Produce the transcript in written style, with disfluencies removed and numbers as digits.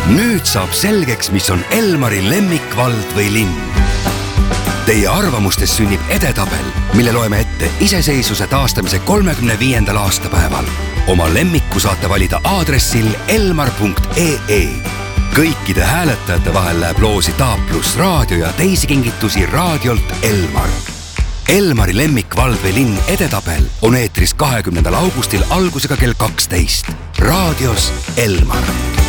Nüüd saab selgeks, mis on Elmari lemmikvald või linn. Teie arvamustes sünnib edetabel, mille loeme ette iseseisvuse taastamise 35. aastapäeval. Oma lemmikku saate valida aadressil elmar.ee. Kõikide hääletajate vahel läheb loosi Taaplus raadio ja teisi kingitusi raadiolt Elmar. Elmari lemmikvald või linn edetabel on eetris 20. augustil algusega kell 12. Raadios Elmar.